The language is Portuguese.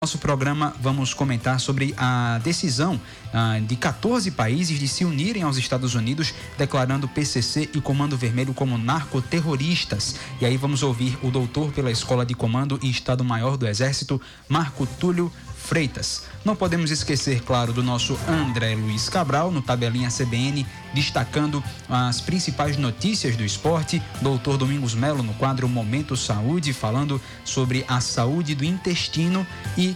Nosso programa vamos comentar sobre a decisão de 14 países de se unirem aos Estados Unidos, declarando PCC e Comando Vermelho como narcoterroristas. E aí vamos ouvir o doutor pela Escola de Comando e Estado-Maior do Exército, Marco Túlio Freitas. Não podemos esquecer, claro, do nosso André Luiz Cabral, no Tabelinha CBN, destacando as principais notícias do esporte. Doutor Domingos Melo, no quadro Momento Saúde, falando sobre a saúde do intestino. E